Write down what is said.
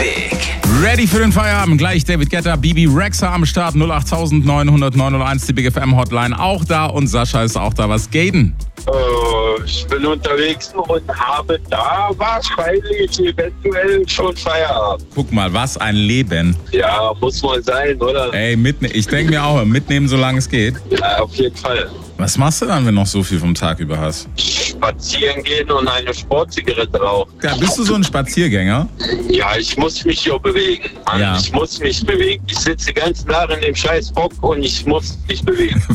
Big. Ready für den Feierabend. Gleich David Guetta, Bibi Rexha am Start. 08900 901, die Big FM Hotline auch da. Und Sascha ist auch da. Was geht denn? Ich bin unterwegs und habe da wahrscheinlich eventuell schon Feierabend. Guck mal, was ein Leben. Ja, muss mal sein, oder? Ey, ich denke mir auch, mitnehmen, solange es geht. Ja, auf jeden Fall. Was machst du dann, wenn du noch so viel vom Tag über hast? Spazieren gehen und eine Sportzigarette rauchen. Ja, bist du so ein Spaziergänger? Ja, ich muss mich ja bewegen. Mann. Ja. Ich muss mich bewegen. Ich sitze den ganzen Tag in dem scheiß Bock und ich muss mich bewegen.